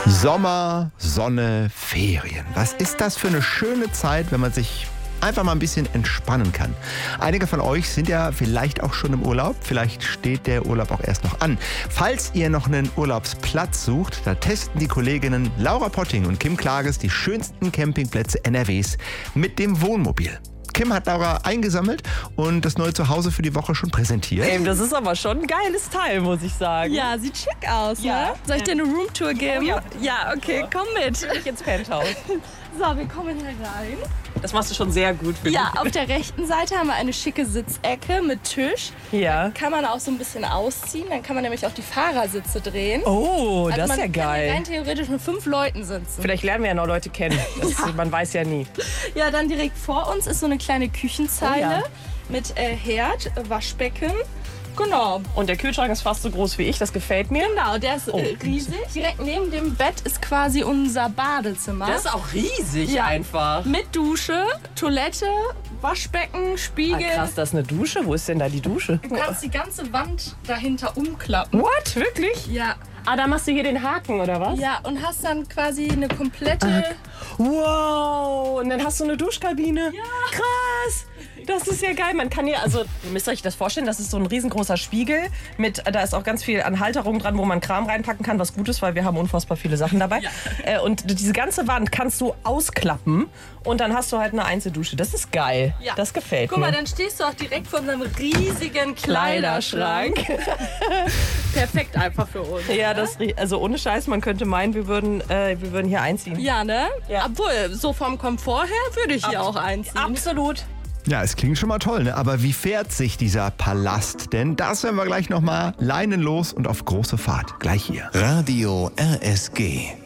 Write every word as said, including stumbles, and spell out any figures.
Sommer, Sonne, Ferien. Was ist das für eine schöne Zeit, wenn man sich einfach mal ein bisschen entspannen kann. Einige von euch sind ja vielleicht auch schon im Urlaub. Vielleicht steht der Urlaub auch erst noch an. Falls ihr noch einen Urlaubsplatz sucht, da testen die Kolleginnen Laura Potting und Kim Klages die schönsten Campingplätze N R Ws mit dem Wohnmobil. Kim hat Laura eingesammelt und das neue Zuhause für die Woche schon präsentiert. Ey, das ist aber schon ein geiles Teil, muss ich sagen. Ja, sieht schick aus, Ja. ne? Soll ich dir eine Roomtour geben? Oh ja. Ja, okay, komm mit. Ich ins Penthouse. So, wir kommen herein. Das machst du schon sehr gut für Ja, auf der rechten Seite haben wir eine schicke Sitzecke mit Tisch. mich. Ja. Kann man auch so ein bisschen ausziehen, dann kann man nämlich auch die Fahrersitze drehen. Oh, Also das ist ja man kann geil. rein theoretisch mit fünf Leuten sitzen. Vielleicht lernen wir ja noch Leute kennen. Das, Man weiß ja nie. Ja, dann direkt vor uns ist so eine kleine Küchenzeile Oh ja. mit äh, Herd, Waschbecken. Genau. Und der Kühlschrank ist fast so groß wie ich, das gefällt mir. Genau, der ist Oh. äh, riesig. Direkt neben dem Bett ist quasi unser Badezimmer. Das ist auch riesig Ja. einfach. Mit Dusche, Toilette, Waschbecken, Ah, Spiegel. krass, das ist eine Dusche. Wo ist denn da die Dusche? Du kannst die ganze Wand dahinter umklappen. What? Wirklich? Ja. Ah, da machst du hier den Haken, oder was? Ja, und hast dann quasi eine komplette... Wow, und dann hast du eine Duschkabine. Ja. Krass. Das ist ja geil. Man kann hier, also, ihr müsst euch das vorstellen, das ist so ein riesengroßer Spiegel. Mit, da ist auch ganz viel an Halterung dran, wo man Kram reinpacken kann, was gut ist, weil wir haben unfassbar viele Sachen dabei. Ja. Äh, und diese ganze Wand kannst du ausklappen und dann hast du halt eine Einzeldusche. Das ist geil. Ja. Das gefällt Guck mir. mal, dann stehst du auch direkt vor unserem riesigen Kleiderschrank. Perfekt einfach für uns. Ja, das, also ohne Scheiß, man könnte meinen, wir würden, äh, wir würden hier einziehen. Ja, ne? Ja. Obwohl, so vom Komfort her würde ich hier auch einziehen. Absolut. Ja, es klingt schon mal toll, ne? Aber wie fährt sich dieser Palast denn? Das hören wir gleich nochmal leinenlos und auf große Fahrt. Gleich hier. Radio R S G.